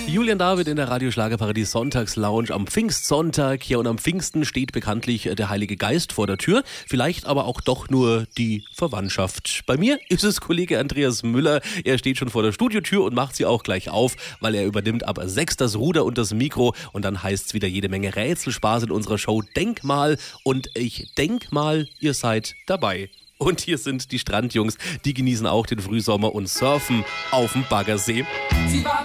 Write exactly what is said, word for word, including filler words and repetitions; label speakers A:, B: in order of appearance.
A: Julian David in der Radioschlagerparadies Sonntagslounge am Pfingstsonntag. Ja, und am Pfingsten steht bekanntlich der Heilige Geist vor der Tür. Vielleicht aber auch doch nur die Verwandtschaft. Bei mir ist es Kollege Andreas Müller. Er steht schon vor der Studiotür und macht sie auch gleich auf, weil er übernimmt ab sechs das Ruder und das Mikro. Und dann heißt es wieder jede Menge Rätselspaß in unserer Show Denk mal. Und ich denk mal, ihr seid dabei. Und hier sind die Strandjungs, die genießen auch den Frühsommer und surfen auf dem Baggersee.